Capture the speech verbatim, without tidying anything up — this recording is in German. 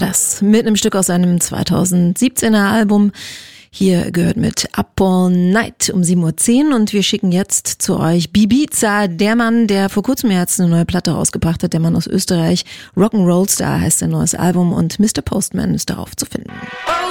das mit einem Stück aus seinem zweitausendsiebzehner Album. Hier gehört mit Up All Night um sieben Uhr zehn und wir schicken jetzt zu euch Bibiza, der Mann, der vor kurzem jetzt eine neue Platte rausgebracht hat, der Mann aus Österreich. Rock'n'Roll Star heißt sein neues Album und Mister Postman ist darauf zu finden.